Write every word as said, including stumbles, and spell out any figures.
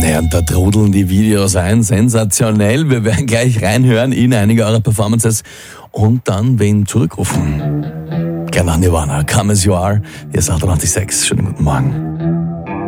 Ja, und da trudeln die Videos ein, sensationell. Wir werden gleich reinhören in einige eurer Performances und dann wen zurückrufen. Gerne an Nirvana, Come As You Are, hier ist achtundachtzig Komma sechs. Schönen guten Morgen.